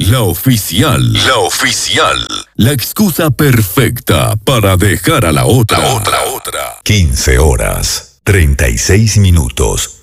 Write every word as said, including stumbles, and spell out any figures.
La oficial. La oficial. La excusa perfecta para dejar a la otra. La otra, otra. quince horas, treinta y seis minutos.